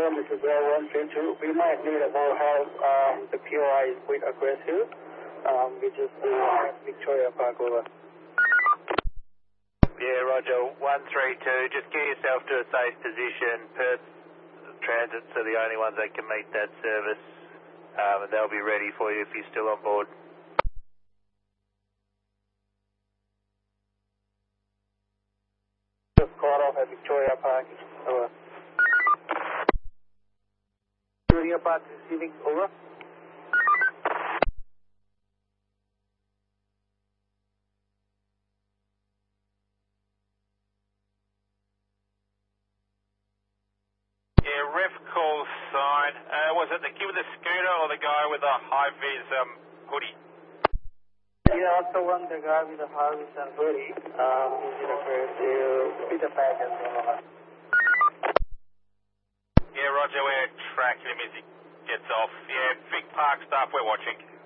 Mr. Bell 132. We might need a more help. The POI is quite aggressive. We just do Victoria Park over. Yeah, Roger. 132. Just get yourself to a safe position. Perth Transits are the only ones that can meet that service, and they'll be ready for you if you're still on board. Just caught off at Victoria Park. Over. Victoria Park receiving. Over. Yeah, ref call sign. Was it the kid with the scooter or the guy with the high-vis hoodie? Yeah, also one the guy with the Harvey and hoodie. He's in a with the bag as well. Yeah, Roger, we're tracking him as he gets off. Yeah, Vic Park staff, we're watching.